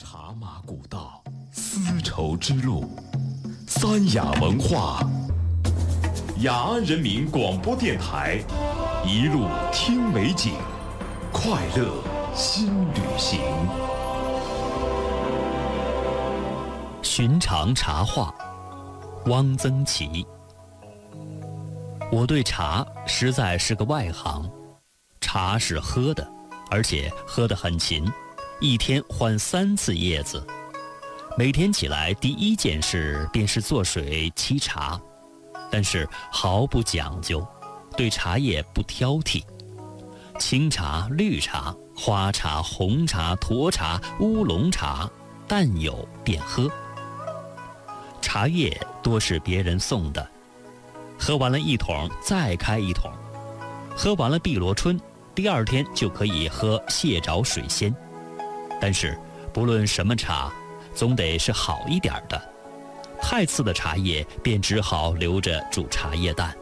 茶马古道，丝绸之路，三雅文化，雅安人民广播电台，一路听美景，快乐新旅行。 寻常茶话，汪曾祺。我对茶实在是个外行，茶是喝的，而且喝得很勤，一天换3次叶子。每天起来第一件事便是做水沏茶，但是毫不讲究，对茶叶不挑剔。青茶、绿茶、花茶、红茶、沱茶、乌龙茶，但有便喝。茶叶多是别人送的，喝完了一桶再开一桶，喝完了碧螺春，第2天就可以喝蟹爪水仙。但是不论什么茶，总得是好一点的，太次的茶叶便只好留着煮茶叶蛋。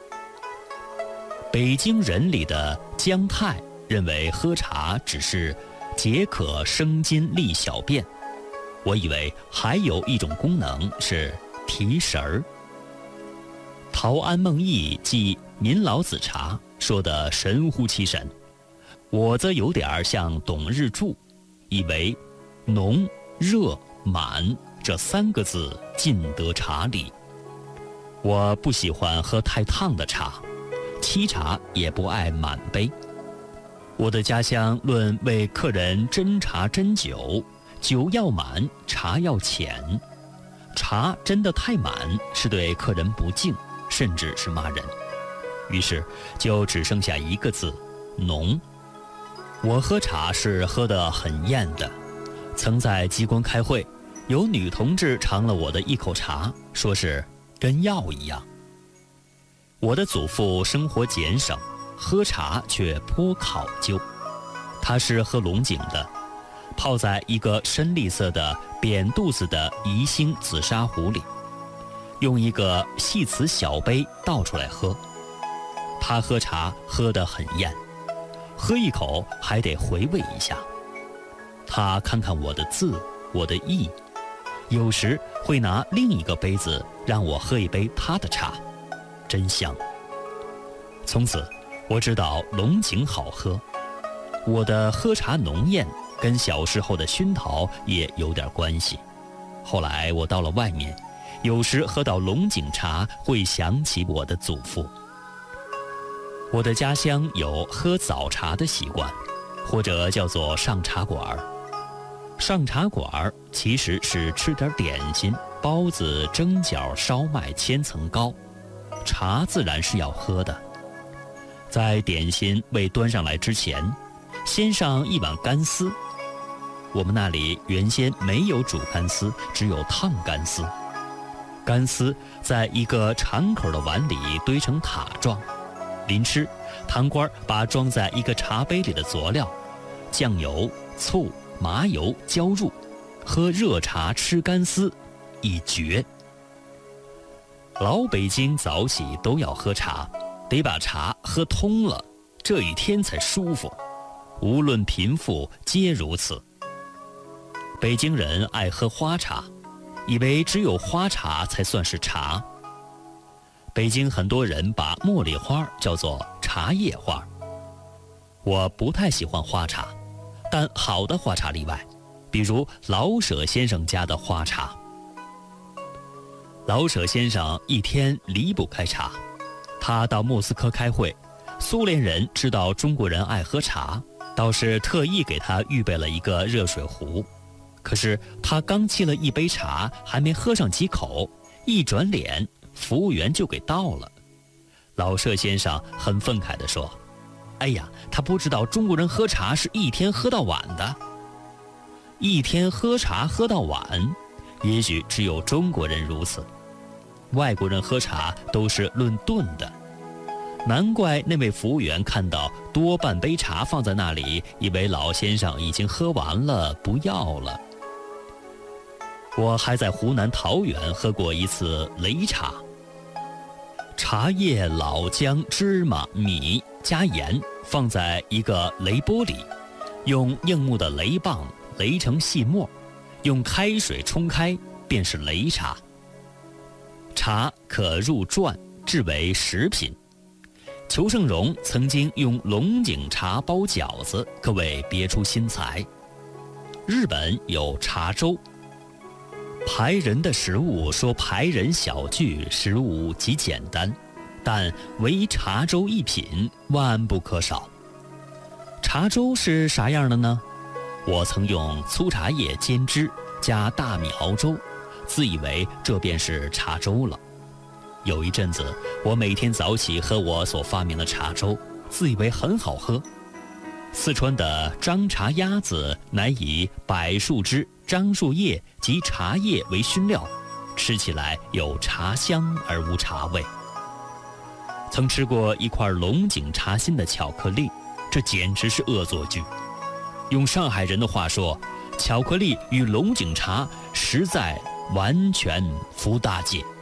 北京人里的姜太认为喝茶只是解渴生津利小便，我以为还有一种功能是提神儿。陶庵梦忆记民老子茶说得神乎其神，我则有点像董日柱，以为浓、热、满这3个字尽得茶理。我不喜欢喝太烫的茶，沏茶也不爱满杯。我的家乡论为客人斟茶斟酒，酒要满，茶要浅。茶斟得太满是对客人不敬，甚至是骂人。于是就只剩下1个字：浓。我喝茶是喝得很厌的。曾在机关开会，有女同志尝了我的一口茶，说是跟药一样。我的祖父生活俭省，喝茶却颇考究。他是喝龙井的，泡在一个深绿色的扁肚子的宜兴紫砂壶里，用一个细瓷小杯倒出来喝。他喝茶喝得很厌，喝一口还得回味一下。他看看我的字，我的意，有时会拿另一个杯子让我喝一杯他的茶，真香。从此我知道龙井好喝。我的喝茶浓艳跟小时候的熏陶也有点关系。后来我到了外面，有时喝到龙井茶会想起我的祖父。我的家乡有喝早茶的习惯，或者叫做上茶馆。上茶馆其实是吃点点心，包子、蒸饺、烧麦、千层糕，茶自然是要喝的。在点心未端上来之前，先上一碗干丝。我们那里原先没有煮干丝，只有烫干丝。干丝在一个敞口的碗里堆成塔状，临吃，堂倌把装在一个茶杯里的佐料酱油、醋、麻油浇入，喝热茶吃干丝，一绝。老北京早起都要喝茶，得把茶喝通了，这一天才舒服。无论贫富皆如此。北京人爱喝花茶，以为只有花茶才算是茶。北京很多人把茉莉花叫做茶叶花。我不太喜欢花茶，但好的花茶例外，比如老舍先生家的花茶。老舍先生一天离不开茶，他到莫斯科开会，苏联人知道中国人爱喝茶，倒是特意给他预备了一个热水壶。可是他刚沏了一杯茶，还没喝上几口，一转脸，服务员就给倒了。老舍先生很愤慨地说：哎呀，他不知道中国人喝茶是一天喝到晚的。一天喝茶喝到晚，也许只有中国人如此，外国人喝茶都是论顿的。难怪那位服务员看到多半杯茶放在那里，以为老先生已经喝完了，不要了。我还在湖南桃源喝过一次擂茶，茶叶、老姜、芝麻、米加盐放在一个擂钵里，用硬木的擂棒擂成细末， 用开水冲开便是擂茶。茶可入馔，制为食品。裘盛戎曾经用龙井茶包饺子，可谓别出心裁。日本有茶粥。排人的食物说排人小聚，食物极简单，但唯茶粥一品万不可少。茶粥是啥样的呢？我曾用粗茶叶煎汁加大米熬粥，自以为这便是茶粥了。有一阵子，我每天早起喝我所发明的茶粥，自以为很好喝。四川的张茶鸭子乃以柏树枝、樟树叶及茶叶为熏料，吃起来有茶香而无茶味。曾吃过一块龙井茶心的巧克力，这简直是恶作剧。用上海人的话说，巧克力与龙井茶实在完全服大戒。